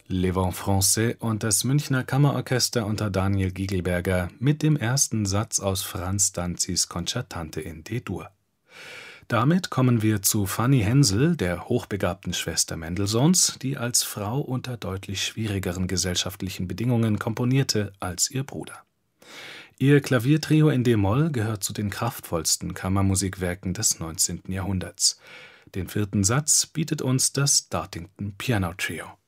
Les Vents Français und das Münchner Kammerorchester unter Daniel Gigelberger mit dem ersten Satz aus Franz Danzis Concertante in D-Dur. Damit kommen wir zu Fanny Hensel, der hochbegabten Schwester Mendelssohns, die als Frau unter deutlich schwierigeren gesellschaftlichen Bedingungen komponierte als ihr Bruder. Ihr Klaviertrio in d-Moll gehört zu den kraftvollsten Kammermusikwerken des 19. Jahrhunderts. Den vierten Satz bietet uns das Dartington Piano Trio.